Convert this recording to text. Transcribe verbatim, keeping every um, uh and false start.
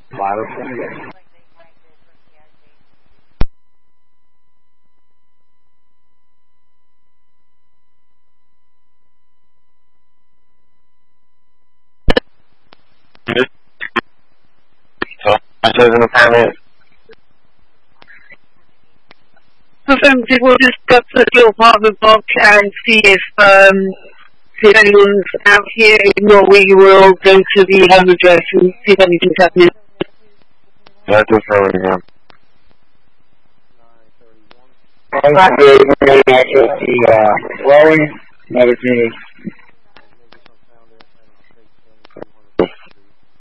Five twenty-eight. I said in the comments. Affirmative, we'll just go to the apartment block and see if, um, see if anyone's out here. If not, we will go to the home address and see if anything's happening. That's just for again. One thirty-one. Uh, Flowing, another community.